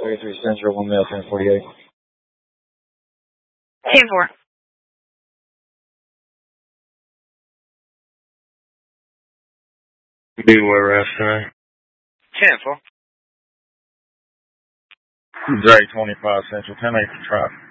33 Central, 1 male, 1048. 10-4. Be where rest tonight. 10-4. Dre 25 Central, 10-8 for traffic.